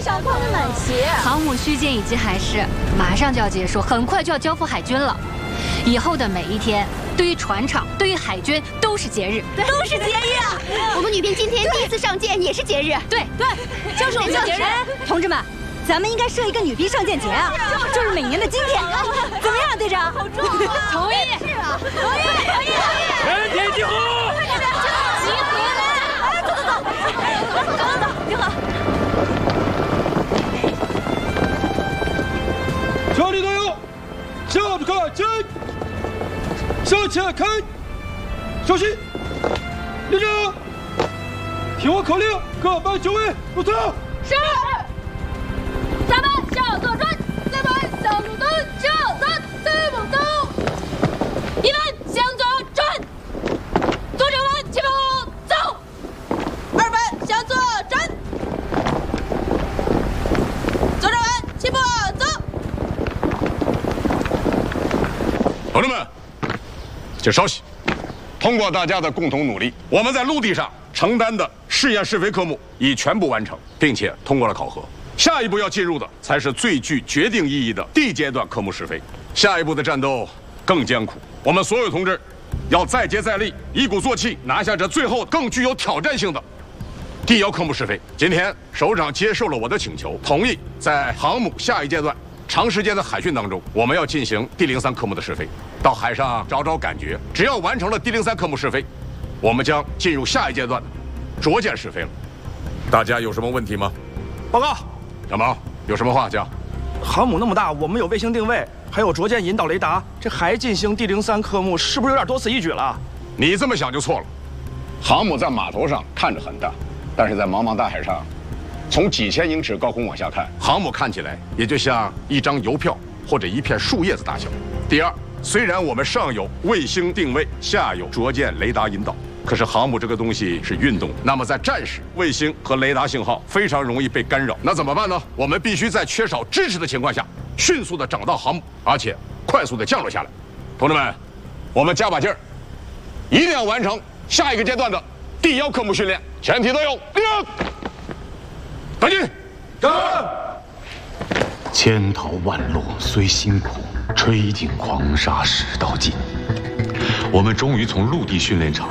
上光满协。 航母须舰以及海试马上就要结束，很快就要交付海军了。以后的每一天，对于船厂，对于海军都是节日， 都是节日啊！ 我们女兵今天第一次上舰也是节日。 对， 就是我们的节日。 同志们，咱们应该设一个女兵上舰节啊，就是每年的今天。怎么样，队长？ 好重啊！ 同意。 是啊，同意。 全体集合！ 集合了！哎，走，集合。 全体队友，下步开进，向前开，小心，立正，听我口令，各班就位，入座。 是。3班向左转，4班向左蹲，向34步走。1班向左转，左手班起步走。2班向左转，左手班起步走。 同志们，请稍息。通过大家的共同努力，我们在陆地上承担的试验试飞科目已全部完成，并且通过了考核。下一步要进入的才是最具决定意义的D阶段科目试飞。下一步的战斗更艰苦，我们所有同志要再接再厉，一鼓作气拿下这最后更具有挑战性的D1科目试飞。今天首长接受了我的请求，同意在航母下一阶段长时间的海训当中，我们要进行D03科目的试飞，到海上找找感觉。只要完成了D03科目试飞，我们将进入下一阶段的着舰试飞了。大家有什么问题吗？ 报告。 小毛，有什么话讲？ 航母那么大，我们有卫星定位，还有着舰引导雷达，这还进行D03科目，是不是有点多此一举了？ 你这么想就错了。航母在码头上看着很大，但是在茫茫大海上，从几千英尺高空往下看，航母看起来也就像一张邮票或者一片树叶子大小。第二，虽然我们上有卫星定位，下有着舰雷达引导，可是航母这个东西是运动，那么在战时，卫星和雷达信号非常容易被干扰。那怎么办呢？我们必须在缺少支持的情况下，迅速地找到航母，而且快速地降落下来。同志们，我们加把劲儿，一定要完成下一个阶段的D1科目训练。全体都有立正，赶紧， 千淘万落虽辛苦，吹尽黄沙始到尽。我们终于从陆地训练场